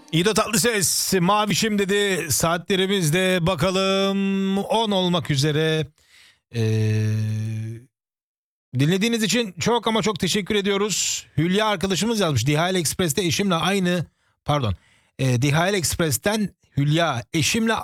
İdo Tatlıses, Mavişim dedi. Saatlerimiz de bakalım 10 olmak üzere. Dinlediğiniz için çok ama çok teşekkür ediyoruz. Hülya arkadaşımız yazmış. DHL Express'te eşimle aynı... Pardon. DHL Express'ten Hülya, eşimle